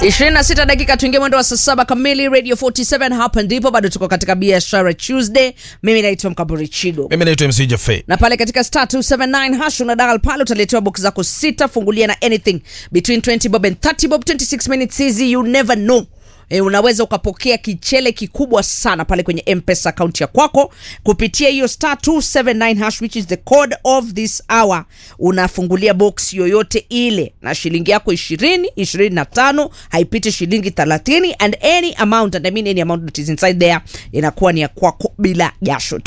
26 dakika tuingie mwendo wa saa 7 kamili. Radio 47 hapa ndipo bado tuko katika biashara Tuesday. Mimi naitwa Mkaburi Chigo. Mimi naitwa MC Jaffe. Na pale katika star 279 hash una dial pale utaletewa box zako 6, fungulia na anything between 20 bob and 30 bob. 26 minutes easy, you never know. Unaweza ukapokea kichele kikubwa sana pale kwenye M-Pesa account ya kwako kupitia hiyo star 279 hash, which is the code of this hour. Unafungulia box yoyote ile na shilingi yako 20, 25, haipiti shilingi 30, and any amount, and I mean any amount that is inside there inakuwa ni ya kwako bila jasho.